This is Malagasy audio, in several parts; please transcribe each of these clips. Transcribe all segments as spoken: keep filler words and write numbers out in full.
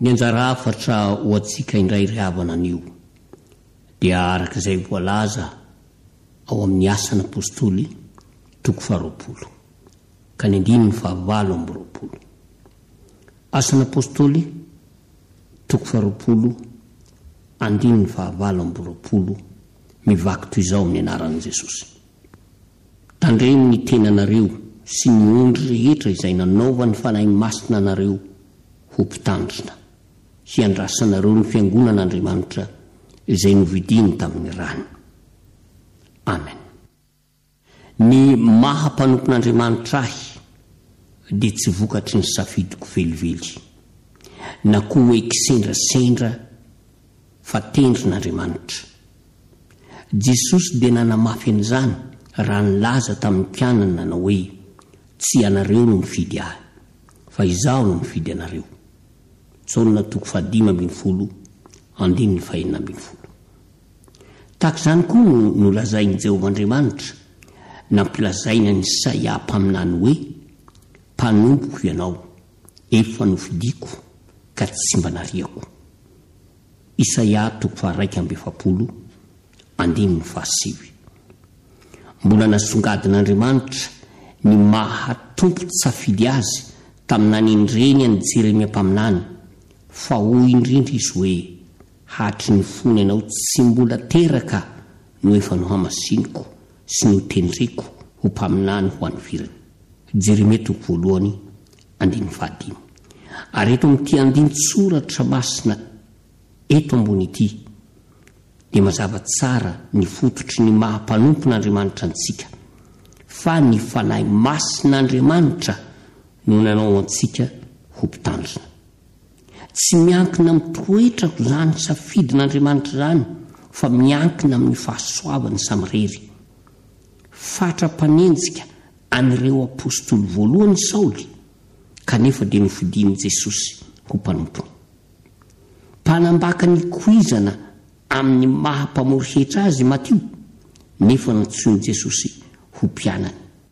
Ny anjara afatra ho antsika indray ryhavana anio dia arak'izay voalaza ao amin'ny asan'ny apôstôly toko faharoapolo ka ny andininy fahavalo amby roapolo. Asan'ny apôstôly toko faharoapolo andininy fahavalo amby roapolo mivaky toy izao amin'ny anaran'i Jesosy. Tandreny ny tenanareo sy ny ondry rehetra izay nanaova ny fanahy masina anareo ho mpitandrina sy andrasanareo ny fiangonan'Andriamanitra izay novidiny tamin'ny rano. Amen. Ny mahampanopin'Andriamanitra ahy dia tsy vokatry ny safidiko velively na koa hoe kisendrasendra fa tendrin'Andriamanitra. Jesosy dia nanamafy an'izany raha nilaza tamin'ny mpianany nanao hoe tsy anareo no mifidy ahy fa izaho no mifidy anareo. Tsaolona toko fadimy ambin'ny folo andininy fahenina ambin'ny folo. Tahaka izany koa no nolazain'i Jehovah'Andriamanitra nampilazaina ny Isaia mpaminany hoe mpanompoko ianao, efa nofidiko ka tsy mba nariako. Isaia toko faharaika amby efapolo andininy fahasivy. Mbola nasongadin'Andriamanitra ny mahatompo tsy safidy azy taminany indreny any Jeremia mpaminany fa hoy indrindra izy hoe hatry ny fony ianao tsy mbola teraka no efa no hamasiniko sy no tendreko ho mpaminany ho an'ny virana. Jeremia toko voalohany andininy fahadimy. Ary eto amin'ity andiny soratra masina eto ambony ity dia mazava tsara ny fototry ny mahampanopin'Andriamanitra antsika fa ny fanahy masin'Andriamanitra no nanao antsika ho mpitandrina. Tsy miankina amin'ny toetrako izany safidin'Andriamanitra izany fa miankina amin'ny fahasoavany samirery. Fatra-panenjika an'ireo apôstôly voalohany Saoly kanefa dia nofidin'i Jesosy ho mpanompony. Mpanambaka ny koizana amin'ny mahampamory hetra azy Matio nefa natsoin'i Jesosy ho mpianany.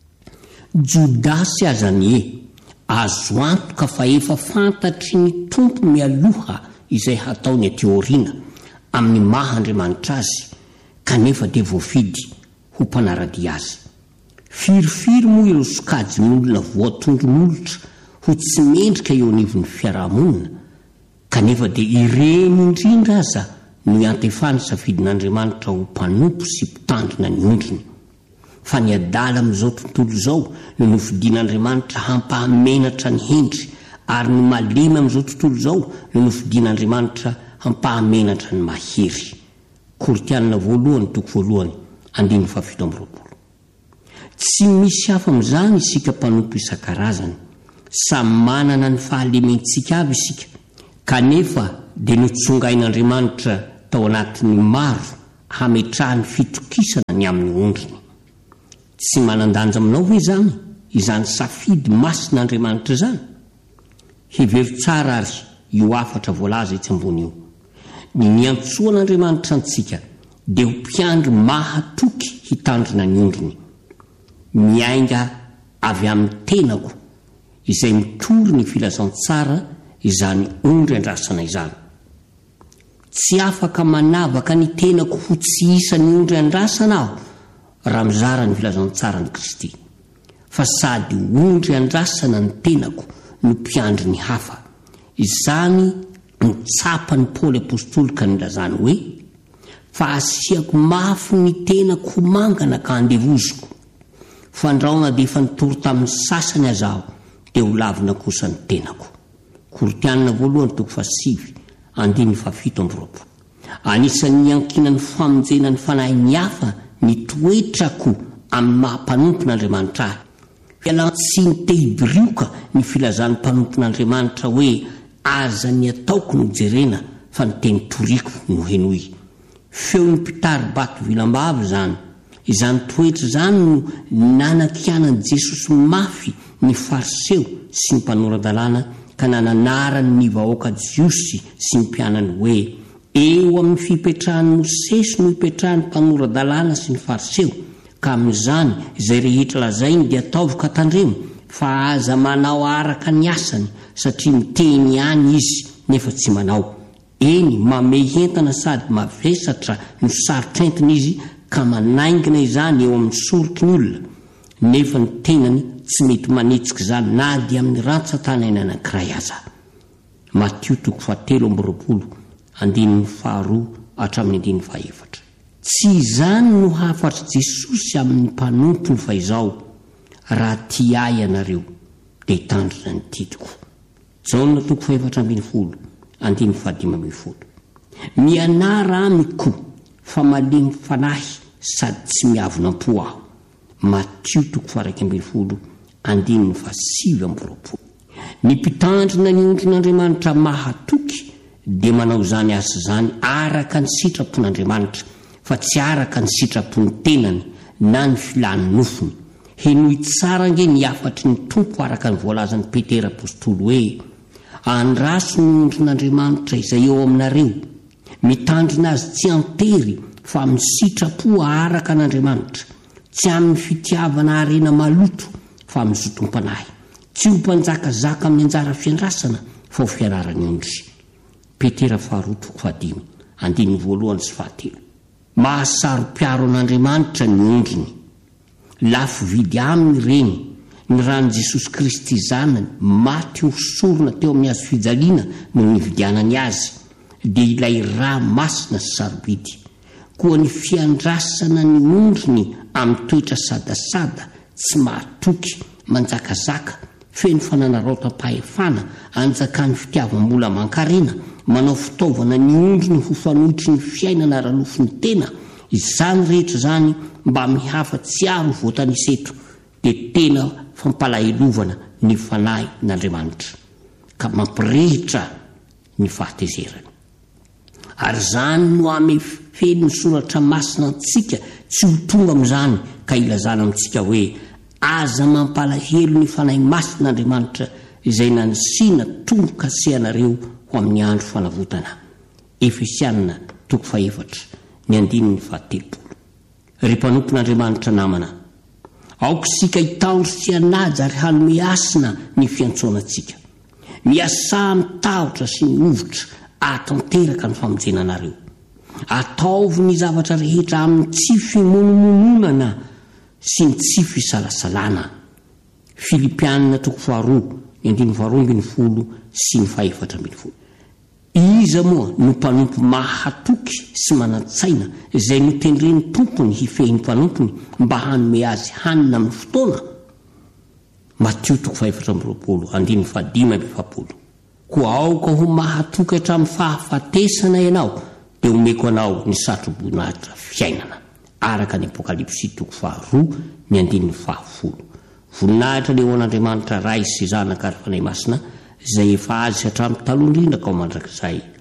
Jodasy azany e azo antoka fa efa fantatry ny tompo mialoha izay hataony aty aoriana amin'ny maha-Andriamanitra azy kanefa dia voafidy ho mpanaradia azy. Firifiry moa ireo sokajin'olona voatondron'olotra ho tsy mendrika eo anivon'ny fiarahamonina kanefa dia ireny indrindra aza no iantefany safidin'Andriamanitra ho mpanompo sy mpitandrina ny ondriny. Fa ny adala amin'izao tontolo izao no nofidian'Andriamanitra hampahamenatra ny hendry ary ny malemy amin'izao tontolo izao no nofidian'Andriamanitra hampahamenatra ny mahery. Koritianina voalohany toko voalohany andininy fahafito amby roapolo. Tsy misy hafa amin'izany isika mpanompo isan-karazany, samy manana ny fahalementsika avy isika kanefa dia notsongain'Andriamanitra tao anatin'ny maro hametrahany fitokisana ny amin'ny ondriny. Tsy manandanja aminao hoe izany izany safidy masin'Andriamanitra izany. Hevery tsara ary io afatra voalaza etsy ambony io. Ny antsoan'Andriamanitra antsika dia ho mpiandry mahatoky hitandrina ny ondriny. Miainga avy amin'ny tenako izay mitory ny filazantsara izany ondry andrasana izany. Tsy afaka manavaka ny tenako ho tsy isa ny ondry andrasana aho raha mizara ny filazantsara ny Kristy. Fa sady ondry andrasana ny tenako no mpiandry ny hafa. Izany nitsapany Paoly apôstôly ka nilazany hoe fa asiako mafy ny tenako ho mangana ka andevoziko. Fandraona dia efa nitory tamin'ny sasany azaho dia ho lavina kosa ny tenako. Koritianina voalohany toko fahasivy andininy fahafito amby roapolo. Anisan'ny ankinan'ny famonjena ny fanahy ny hafa ny toetrako amin'ny mahampanopin'Andriamanitra ahy. Fiala tsy nitehibirioka ny filazan'ny mpanompon'Andriamanitra hoe aza ny ataoko no jerena fa ny teny toriko no henoy. Feo ny mpitary bato vilambavy izany. Izany toetra izany no nanakianan'i Jesosy mafy ny fariseo sy ny mpanoran-dalàna ka nananarany ny vahoaka jiosy sy ny mpianany hoe eo amin'ny fipetrahan'ny Mosesy no hipetrahan'ny mpanoran-dalàna sy ny fariseo ka amin'izany izay rehetra lazainy dia ataovy ka tandremo fa aza manao araka ny asany satria miteny ihany izy nefa tsy manao. Eny mame entana sady mavesatra no sarotrentiny izy ka manaingina izany eo amin'ny sorotry ny olona, nefa ny tenany tsy mety manetsika izany na dia amin'ny rantsan-tanana anankiray aza. Matio toko fahatelo amby roapolo andininy faharoa hatramin'ny andininy fahaefatra. Tsy izany no hafatry Jesosy amin'ny mpanompony fa izao: raha tia ahy ianareo dia hitandrina ny titiko. Jaona toko fahaefatra ambin'ny folo andininy fahadimy ambin'ny folo. Mianara amiko fa malemy fanahy sady tsy miavonam-po aho. Matio toko faharaiky ambin'ny folo andininy fahasivy amby roapolo. Ny mpitandrina ny ondrin'Andriamanitra mahatoky dia manao izany asa izany araka ny sitrapon'Andriamanitra, fa tsy araka ny sitrapony tenany na ny filany nofony. Henoy tsara nge ny afatry ny tompo araka ny voalazan'ny Petera apôstôly hoe: andraso ny ondrin'Andriamanitra izay eo aminareo, mitandrina azy tsy ampery fa amin'ny sitrapo araka an'Andriamanitra, tsy amin'ny fitiavana arena maloto fa amin'ny zotom-panahy, tsy ho mpanjakazaka amin'ny anjara fiandrasana fa ho fianarany ondry. Petera faharoa toko fahadimy andininy voalohany sy fahatelo. Mahasaro-piaro an'Andriamanitra ny ondriny, lafo vidy aminy reny ny rany Jesosy Kristy zanany maty hosorona teo amin'ny azo fijaliana no nividianany azy, dia ilay raha masina sy sarobidy, koa ny fiandrasana ny ondriny amin'ny toetra sadasada, tsy mahatoky, manjakazaka, feno fananaraotam-pahefana, anjakany fitiavam-bola mankarena, manao fitaovana ny ondriny ho fanohitry ny fiainana ara-nofony tena. Izany rehetra zany mba mihafa-tsy aro voataniseto, dia tena fampalahelovana ny fanahy n'Andriamanitra ka mampirehitra ny fahatezerany. Ary zany no amefeny ny soratra masina antsika tsy ho tonga amin'izany ka ilazana amintsika hoe: aza mampalahelo ny fanahy masin'Andriamanitra izay nanisina tomboka sehanareo ho amin'ny andro fanavotana. Efesianina toko fahaefatra ny andininy fahatelopolo. Ry mpanompon'Andriamanitra namana, aoka sika hitandro sy hanaja ary hanome asina ny fiantsoanantsika. Miasa mitahotra sy ny ovotra atanteraka ny famonjenanareo. Ataovy ny zavatra rehetra amin'ny tsy fimonomononana sy ny tsy fisalasalana. Filipianina toko faharoa ny andininy faharoa ambin'ny folo sy ny fahaefatra ambin'ny folo. Iza moa no mpanompo mahatoky sy manan-tsaina izay notendreny tompony hifehin'ny mpanompony mba hanome azy hanina amin'ny fotoana. Matio toko fahaefatra amby roapolo andininy fahadimy amby efapolo. Koa aoka ho mahatoky hatramin'ny fahafatesana ianao, dia omeko anao ny satroboninahitra fiainana, araka ny Apokalipsy toko faharoa ny andininy fahafolo. Voninahitra leo an'Andriamanitra ray sy zanaka ary fanahy masina izay efa azy hatramin'ny taloha indrindra ka ao mandrakizay.